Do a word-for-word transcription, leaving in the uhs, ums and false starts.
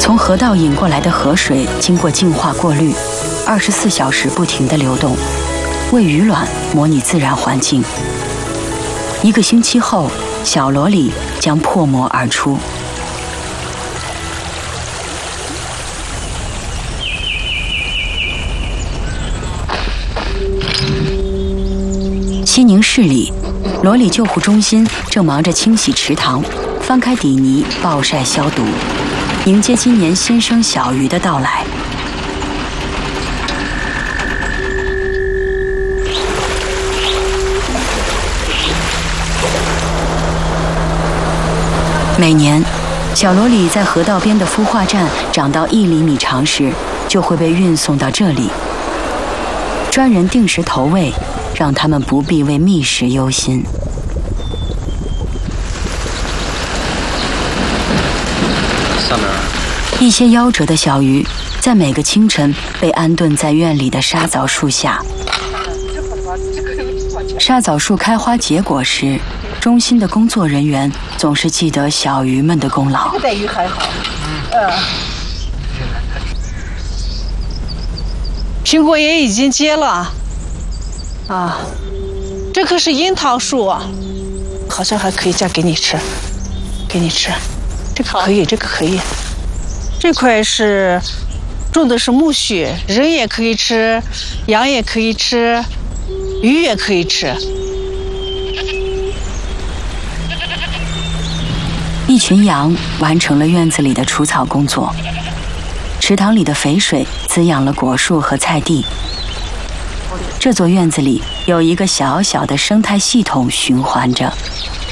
从河道引过来的河水经过净化过滤，二十四小时不停地流动，为鱼卵模拟自然环境。一个星期后，小螺鲤将破膜而出。西宁市里，螺鲤救护中心正忙着清洗池塘，翻开底泥，暴晒消毒，迎接今年新生小鱼的到来。每年，小螺鲤在河道边的孵化站长到一厘米长时，就会被运送到这里，专人定时投喂，让它们不必为觅食忧心。 下面， 一些夭折的小鱼，在每个清晨被安顿在院里的沙枣树下。沙枣树开花结果时，中心的工作人员总是记得小鱼们的功劳。 这个待遇还好，嗯。苹果也已经结了，啊，这棵是樱桃树，好像还可以再给你吃，给你吃，这个可以，这个可以。这块是种的是苜蓿，人也可以吃，羊也可以吃，鱼也可以吃。 一群羊完成了院子里的除草工作，池塘里的肥水滋养了果树和菜地。这座院子里有一个小小的生态系统循环着。